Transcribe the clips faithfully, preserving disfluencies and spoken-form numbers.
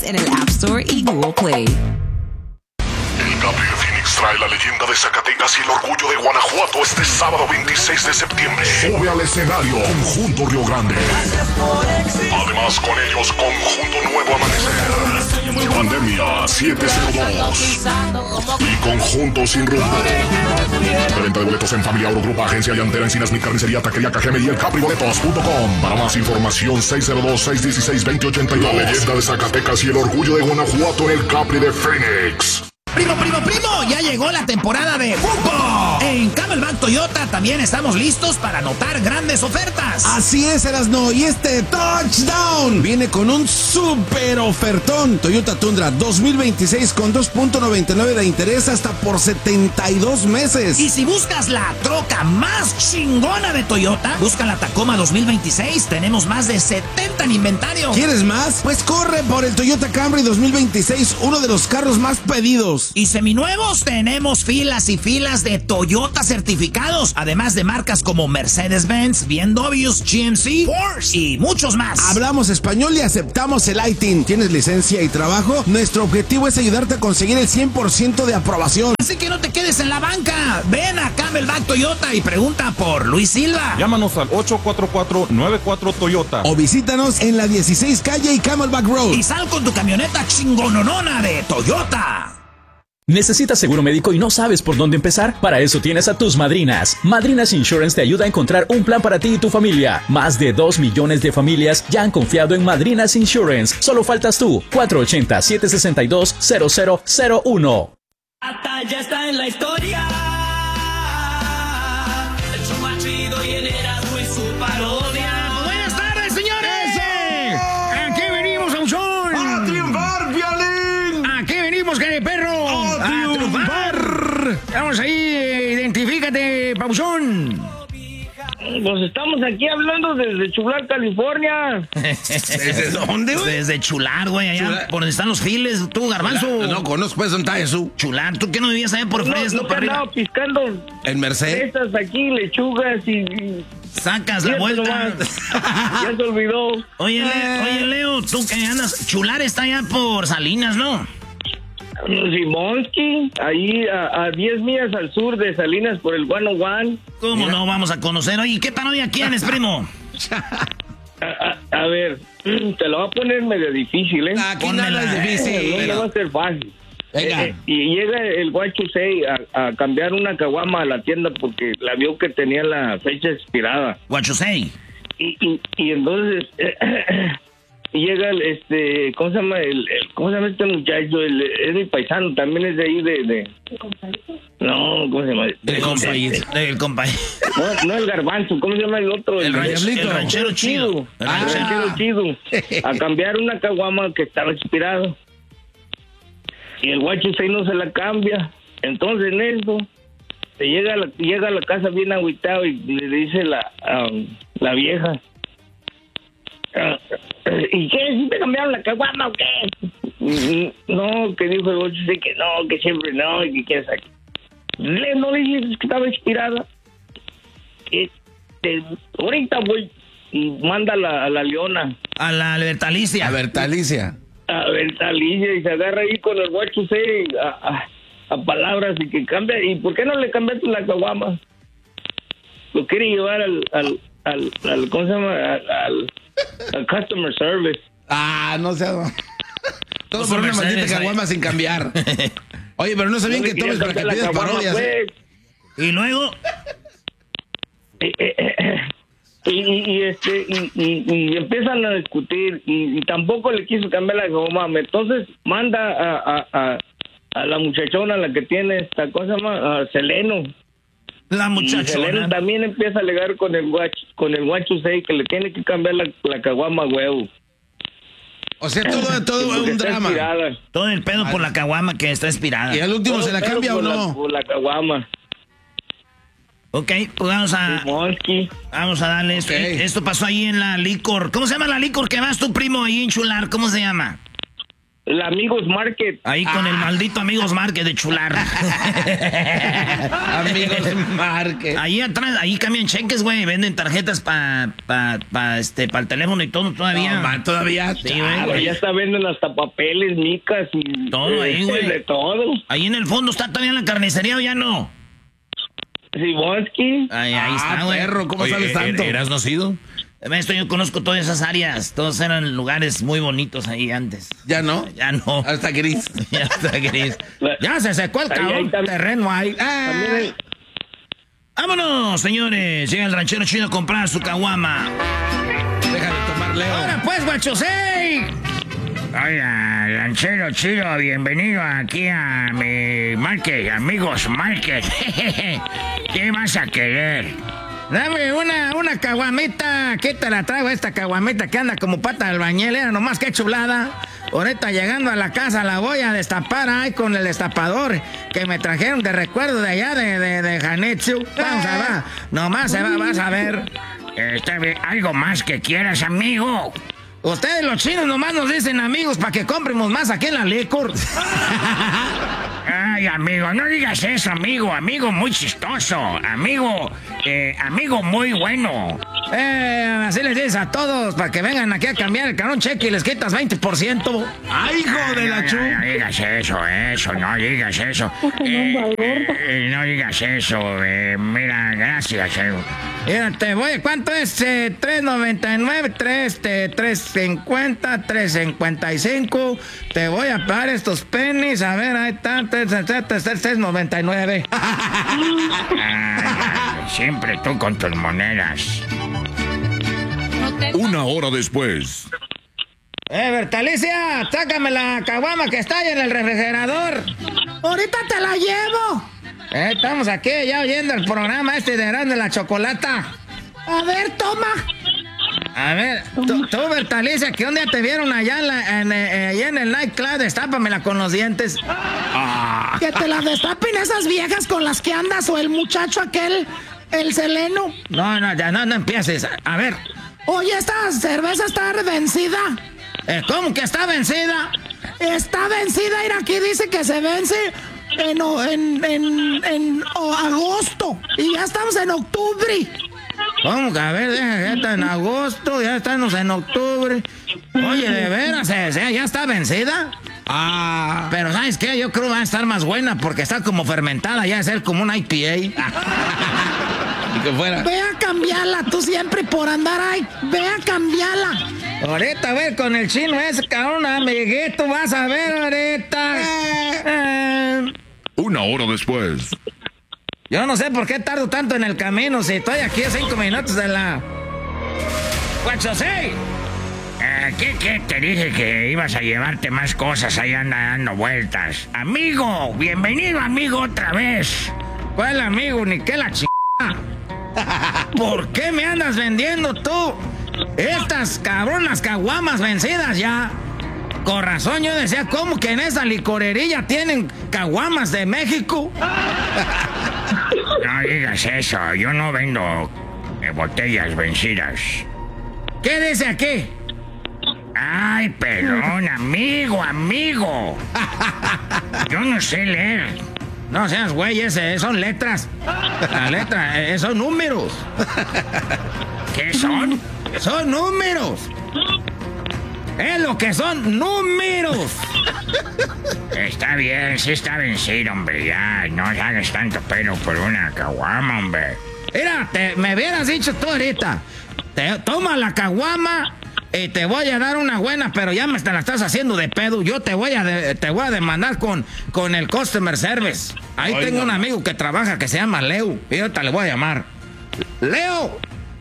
en el App Store y Google Play. El Capri de Phoenix trae la leyenda de Zacatecas y el orgullo de Guanajuato este sábado veintiséis de septiembre. Sube al escenario Conjunto Río Grande. Además con ellos Conjunto Nuevo Amanecer, Pandemia siete cero dos y Conjunto Sin Rumbo. Venta de boletos en Familia Oro Grupo, Agencia Llantera, Encinas, Mi Carnicería, Taquería Cajeme y el Capri Boletos punto com. Para más información seis cero dos, seis uno seis, dos cero ocho dos. La leyenda de Zacatecas y el orgullo de Guanajuato en el Capri de Phoenix. Primo, primo, primo, ya llegó la temporada de fútbol. En Camelback Toyota también estamos listos para anotar grandes ofertas. Así es, Erasno, y este touchdown viene con un super ofertón. Toyota Tundra dos mil veintiséis con dos punto noventa y nueve de interés hasta por setenta y dos meses. Y si buscas la troca más chingona de Toyota, busca la Tacoma dos mil veintiséis. Tenemos más de setenta en inventario. ¿Quieres más? Pues corre por el Toyota Camry dos mil veintiséis, uno de los carros más pedidos. Y seminuevos, tenemos filas y filas de Toyota certificados, además de marcas como Mercedes-Benz, B M W, G M C, Porsche y muchos más. Hablamos español y aceptamos el I T I N. ¿Tienes licencia y trabajo? Nuestro objetivo es ayudarte a conseguir el cien por ciento de aprobación. Así que no te quedes en la banca. Ven a Camelback Toyota y pregunta por Luis Silva. Llámanos al ocho cuatro cuatro, nueve cuatro Toyota. O visítanos en la dieciséis calle y Camelback Road. Y sal con tu camioneta chingononona de Toyota. ¿Necesitas seguro médico y no sabes por dónde empezar? Para eso tienes a tus madrinas. Madrinas Insurance te ayuda a encontrar un plan para ti y tu familia. Más de dos millones de familias ya han confiado en Madrinas Insurance. Solo faltas tú. cuatro ocho cero, siete seis dos, cero cero cero uno. Ya está en la historia. El show más chido y el Erasmo y su parodia. Buenas tardes, señores. ¡Eso! ¿A qué venimos, Ausón? ¡A triunfar, Violín! ¿A qué venimos, cara de perro? ¡A triunfar! Vamos ahí, identifícate, Pausón. Pues estamos aquí hablando desde Chular, California. ¿Desde dónde, güey? Desde Chular, güey, allá Chular. por donde están los giles. Tú, Garbanzo. No, no conozco, pues, ¿dónde está eso? Chular, ¿tú qué no vivías allá por No, Fresno, no te para arriba? andaba piscando ¿En Merced? fresas aquí, lechugas y... y Sacas la Fíjate vuelta. nomás. Ya se olvidó. Oye, Le- oye, Leo, tú que andas. Chular está allá por Salinas, ¿no? Simonski, ahí a, a diez millas al sur de Salinas por el ciento uno. ¿Cómo no vamos a conocer? Oye, ¿qué parodia quieres, primo? A, a, a ver, te lo voy a poner medio difícil, ¿eh? Aquí Pónmela. nada es difícil. No, no pero- va a ser fácil. Venga. Eh, eh, y llega el Guachusei a, a cambiar una caguama a la tienda porque la vio que tenía la fecha expirada. What you say? Y, y, y entonces eh, y llega el, este, ¿cómo se llama? El, el- ¿Cómo se llama este muchacho? El, es mi paisano, también es de ahí de... de no, ¿cómo se llama? El compañero. El compañero. No, no el garbanzo, ¿cómo se llama el otro? El, ranch- diablito. el ranchero chido. El Ah, ranchero. ranchero chido. A cambiar una caguama que estaba expirada. Y el Guachusei no se la cambia. Entonces en eso se llega a la, llega a la casa bien agüitado y le dice la, um, la vieja. Ah, ¿y qué? ¿Sí te cambiaron la caguama o qué? Mm, No, que dijo el Guachusei que no, que siempre no, y que quién sabe. Le, no le dices que estaba expirada. Este, ahorita voy y manda a la, a la leona. A la Libertalicia. A ver, Talicia. A ver, Talicia, y se agarra ahí con el Guachusei a, a, a palabras y que cambia. ¿Y por qué no le cambiaste la caguama? Lo quiere llevar al, al, al, al ¿cómo se llama? Al, al, al customer service. Ah, no sé. Todo Los por una Mercedes maldita ahí. caguama sin cambiar. Oye, pero no sabían No que le tomes quería para que cambiar la pidas caguama, parodias. ¿eh? pues. Y luego. Eh, eh, eh, y, y, y, este y, y, y empiezan a discutir y, y tampoco le quiso cambiar la caguama. Entonces manda a, a, a, a la muchachona, la que tiene esta cosa, llama a Seleno. La Y Seleno muchachona. también empieza a alegar con el guach, con el Guachusei que le tiene que cambiar la, la caguama a huevo. O sea, todo, todo Porque un está drama. inspirada. Todo el pedo por la caguama que está inspirada. ¿Y al último Todo se la pedo cambia o por la- no? Por la caguama. Ok, pues vamos a. Simonski. Vamos a darle esto. Ok. Esto pasó ahí en la licor. ¿Cómo se llama la licor que vas tú, primo, ahí en Chular? ¿Cómo se llama? El Amigos Market. Ahí con Ah. el maldito Amigos Market de chular. Amigos Market. Ahí atrás, ahí cambian cheques, güey. Venden tarjetas para pa, pa, este, pa el teléfono y todo todavía. No, man, todavía. Sí, Ah, güey. ya está venden hasta papeles, micas y Todo ahí, eh, güey. de todo. Ahí en el fondo está todavía la carnicería, ¿o ya no? Siboski. Ahí, ahí Ah, está, güey. perro, ¿cómo Oye, sabes tanto? ¿eras nacido? Esto yo conozco todas esas áreas. Todos eran lugares muy bonitos ahí antes. ¿Ya no? Ya no. Hasta gris. Ya está gris. Ya se secó el Ahí, cabrón. ahí también- Terreno ahí. Ah. También hay- Vámonos, señores. Llega el ranchero chino a comprar su caguama. Deja de tomar, Leo. Ahora pues, guachosei. Hola, ranchero chido, bienvenido aquí a mi market, amigos market. ¿Qué vas a querer? Dame una, una caguamita, aquí te la traigo esta caguamita que anda como pata de albañil, era nomás que chulada. Ahorita llegando a la casa la voy a destapar ahí con el destapador que me trajeron de recuerdo de allá de, de, de Janetsu. Vamos a ver, nomás se va, vas a ver. Está bien, algo más que quieras, amigo. Ustedes los chinos nomás nos dicen amigos para que compremos más aquí en la licor. Ay, amigo, no digas eso, amigo. Amigo muy chistoso. Amigo, eh, amigo muy bueno. Eh, así les dices a todos para que vengan aquí a cambiar el cabrón cheque y les quitas veinte por ciento. ¡Ay, hijo de la No, chu! no, no digas eso, eso, no digas eso. Eh, eh, no digas eso, eh, mira, gracias. Eh. Mira, te voy, ¿cuánto es? Eh, tres noventa y nueve, tres, eh, tres cincuenta, tres cincuenta y cinco. Te voy a pagar estos pennies, a ver, ahí está, tres noventa y nueve. Siempre tú con tus monedas. Una hora después. Eh, Bertalicia, sácame la caguama que está ahí en el refrigerador. Ahorita te la llevo. Eh, estamos aquí ya oyendo el programa este de Grande la Chocolata. A ver, toma. A ver, tú, tú, Bertalicia, que un día te vieron allá en, la, en, eh, allá en el nightclub, destápamela con los dientes. Ah. Que te la destapen esas viejas con las que andas o el muchacho aquel, el Seleno. No, no, ya no, no empieces. A ver. Oye, esta cerveza está vencida. Eh, ¿Cómo que está vencida? Está vencida, mira, aquí dice que se vence en, o- en, en, en o- agosto. Y ya estamos en octubre. ¿Cómo que? A ver, deja, ya está en agosto, ya estamos en octubre. Oye, de veras, eh, eh, ya está vencida. Ah. Pero ¿sabes qué? Yo creo que va a estar más buena porque está como fermentada, ya va a ser como una I P A. Y que fuera. Ve a cambiarla, tú siempre por andar ahí. Ve a cambiarla. Ahorita, a ver, con el chino ese, cabrón, amiguito, vas a ver ahorita. Eh, Una hora después. yo no sé por qué tardo tanto en el camino si estoy aquí a cinco minutos de la... ¡Guacho, sí! Eh, ¿qué, ¿Qué te dije que ibas a llevarte más cosas ahí anda dando vueltas? Amigo, bienvenido amigo otra vez. ¿Cuál amigo? Ni qué la ch... ¿Por qué me andas vendiendo tú estas cabronas caguamas vencidas ya? Con razón yo decía, ¿cómo que en esa licorería tienen caguamas de México? No digas eso, yo no vendo eh, botellas vencidas. ¿Qué dice aquí? Ay, perdón, amigo, amigo. Yo no sé leer. No seas güey, ese, son letras. La letra, eh, son números. ¿Qué son? Son números. Es lo que son números. Está bien, sí está vencido, hombre. Ya, no hagas tanto pelo por una caguama, hombre. Mira, te, me hubieras dicho tú ahorita. Te, toma la caguama y te voy a dar una buena, pero ya me te la estás haciendo de pedo. Yo te voy a de, te voy a demandar con, con el Customer Service. Ahí Ay, tengo no. un amigo que trabaja que se llama Leo. Y ahorita le voy a llamar. Leo.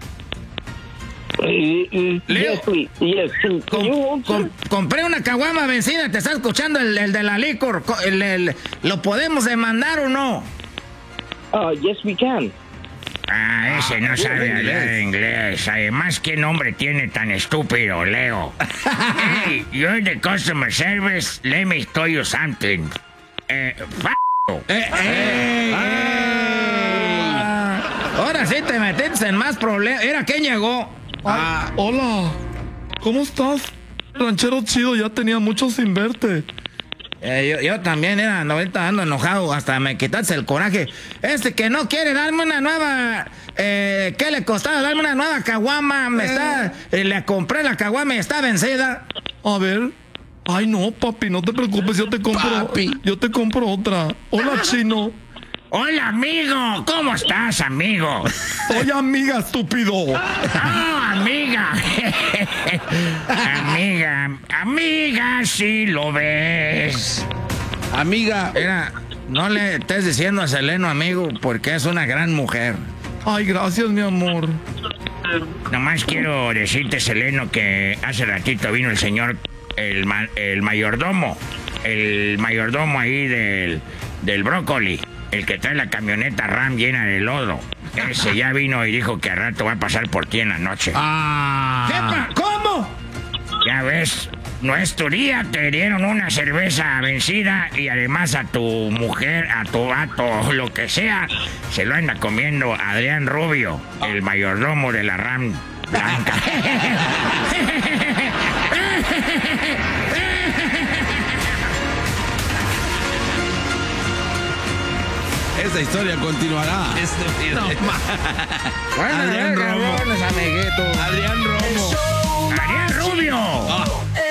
Y- y- Leo. yes, please. Yes, please. Com- You- com- compré una caguama vencida, te está escuchando el, el de la licor. Co- el- el- ¿Lo podemos demandar o no? Uh, yes, we can. Ah, ese no sabe hablar inglés. Además, ¿qué nombre tiene tan estúpido, Leo? Hey, you're the customer service. Let me tell you something. Eh, f***. Eh, eh, Ah, ahora sí te metiste en más problemas. Era, ¿quién llegó? Ah, Hola, ¿cómo estás? Ranchero chido, ya tenía mucho sin verte. Eh, yo, yo también era, ahorita ando enojado, hasta me quitaste el coraje. Este que no quiere darme una nueva, eh, ¿qué le costaba darme una nueva caguama? Me está, eh, le compré la caguama y está vencida. A ver, ay no, papi, no te preocupes, yo te compro, papi. yo te compro otra. Hola, chino. Hola, amigo, ¿cómo estás, amigo? Soy amiga, estúpido. Ah, amiga. Amiga, amiga, si lo ves. Amiga. Mira, no le estés diciendo a Seleno amigo, porque es una gran mujer. Ay, gracias, mi amor. Nomás quiero decirte, Seleno, que hace ratito vino el señor, el, ma- el mayordomo, el mayordomo ahí del, del brócoli, el que trae la camioneta Ram llena de lodo. Ese ya vino y dijo que al rato va a pasar por ti en la noche. Ah. ¿Qué pa- ¿Cómo? Ya ves, no es tu día, te dieron una cerveza vencida y además a tu mujer, a tu vato, lo que sea, se lo anda comiendo Adrián Rubio, el mayordomo de la Ram Blanca. Esta historia continuará. No, bueno, Adrián Romo. amiguito. Adrián Romo. Adrián Rubio. Ah.